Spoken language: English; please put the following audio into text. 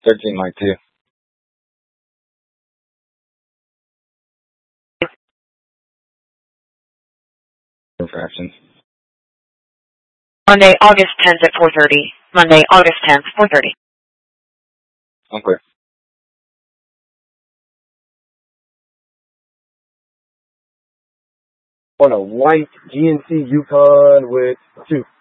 13 Mike 2. Infractions. Monday, August 10th at 4:30. Monday, August 10th, 4:30. I'm clear. On a white GNC Yukon with 2.